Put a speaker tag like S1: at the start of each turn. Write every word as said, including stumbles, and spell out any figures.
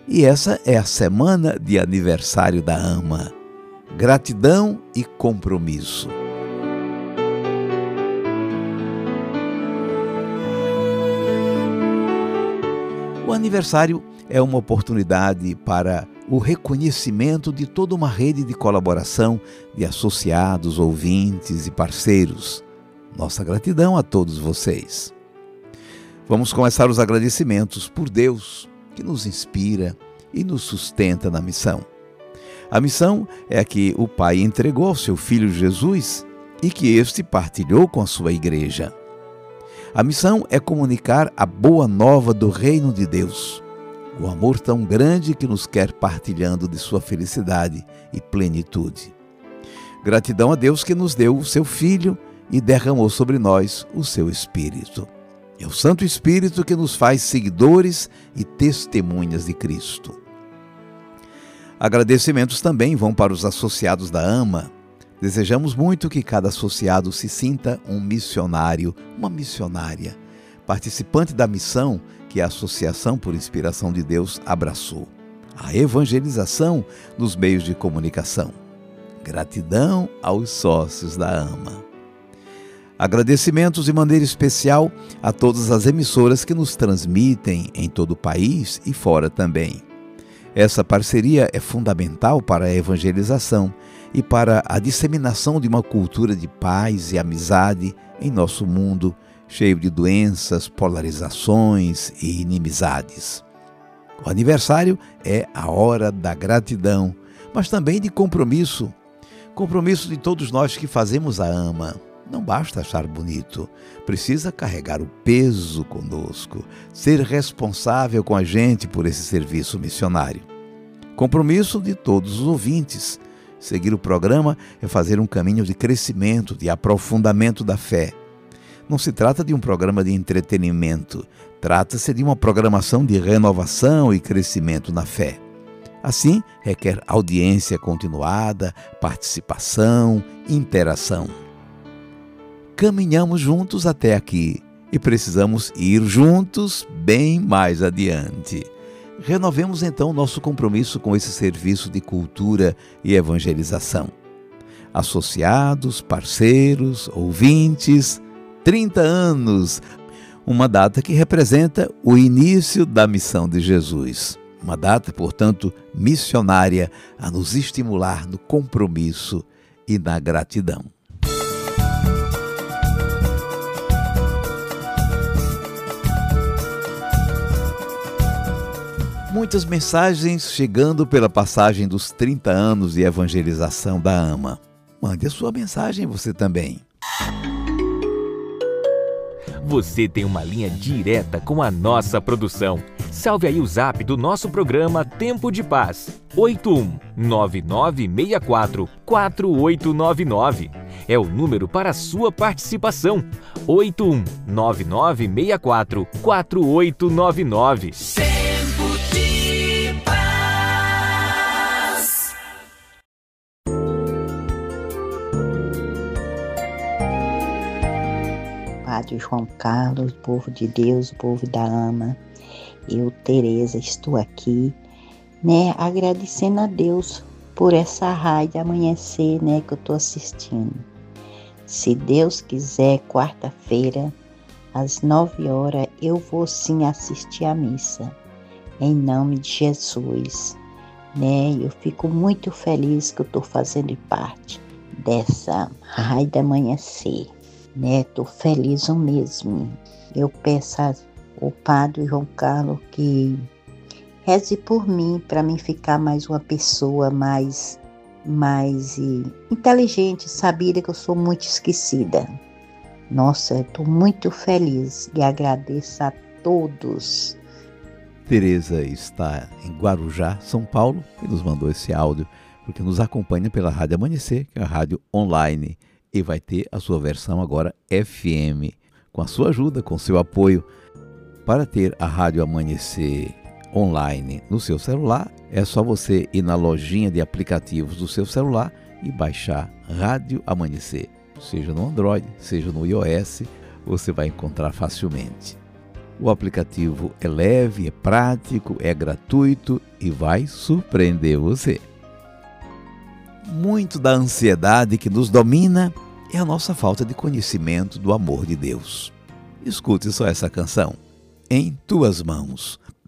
S1: E essa é a semana de aniversário da AMA. Gratidão e compromisso. O aniversário é uma oportunidade para o reconhecimento de toda uma rede de colaboração de associados, ouvintes e parceiros. Nossa gratidão a todos vocês. Vamos começar os agradecimentos por Deus, que nos inspira e nos sustenta na missão. A missão é a que o Pai entregou ao seu Filho Jesus e que este partilhou com a sua igreja. A missão é comunicar a boa nova do reino de Deus, o amor tão grande que nos quer partilhando de sua felicidade e plenitude. Gratidão a Deus que nos deu o seu Filho e derramou sobre nós o seu Espírito. É o Santo Espírito que nos faz seguidores e testemunhas de Cristo. Agradecimentos também vão para os associados da AMA. Desejamos muito que cada associado se sinta um missionário, uma missionária, participante da missão que a Associação por Inspiração de Deus abraçou, a evangelização nos meios de comunicação. Gratidão aos sócios da AMA. Agradecimentos de maneira especial a todas as emissoras que nos transmitem em todo o país e fora também. Essa parceria é fundamental para a evangelização e para a disseminação de uma cultura de paz e amizade em nosso mundo, cheio de doenças, polarizações e inimizades. O aniversário é a hora da gratidão, mas também de compromisso. Compromisso de todos nós que fazemos a AMA. Não basta achar bonito, precisa carregar o peso conosco, ser responsável com a gente por esse serviço missionário. Compromisso de todos os ouvintes. Seguir o programa é fazer um caminho de crescimento, de aprofundamento da fé. Não se trata de um programa de entretenimento, trata-se de uma programação de renovação e crescimento na fé. Assim, requer audiência continuada, participação, interação. Caminhamos juntos até aqui e precisamos ir juntos bem mais adiante. Renovemos então nosso compromisso com esse serviço de cultura e evangelização. Associados, parceiros, ouvintes, trinta anos, uma data que representa o início da missão de Jesus. Uma data, portanto, missionária a nos estimular no compromisso e na gratidão. Muitas mensagens chegando pela passagem dos trinta anos de evangelização da AMA. Mande a sua mensagem você também.
S2: Você tem uma linha direta com a nossa produção. Salve aí o zap do nosso programa Tempo de Paz. oito um nove nove seis quatro quatro oito nove nove. É o número para a sua participação. oito um nove nove seis quatro quatro oito nove nove.
S3: Padre João Carlos, povo de Deus, povo da AMA, eu, Tereza, estou aqui, né, agradecendo a Deus por essa rádio Amanhecer, né, que eu estou assistindo. Se Deus quiser, quarta-feira, às nove horas, eu vou sim assistir a missa, em nome de Jesus, né, eu fico muito feliz que eu estou fazendo parte dessa rádio Amanhecer. Né, tô feliz mesmo. Eu peço ao Padre João Carlos que reze por mim, para mim ficar mais uma pessoa mais, mais e, inteligente, sabida que eu sou muito esquecida. Nossa, eu tô muito feliz e agradeço a todos.
S1: Tereza está em Guarujá, São Paulo, e nos mandou esse áudio, porque nos acompanha pela Rádio Amanhecer, que é a rádio online. E vai ter a sua versão agora F M, com a sua ajuda, com o seu apoio. Para ter a Rádio Amanhecer online no seu celular, é só você ir na lojinha de aplicativos do seu celular e baixar Rádio Amanhecer. Seja no Android, seja no iOS, você vai encontrar facilmente. O aplicativo é leve, é prático, é gratuito e vai surpreender você. Muito da ansiedade que nos domina é a nossa falta de conhecimento do amor de Deus. Escute só essa canção. Em Tuas Mãos,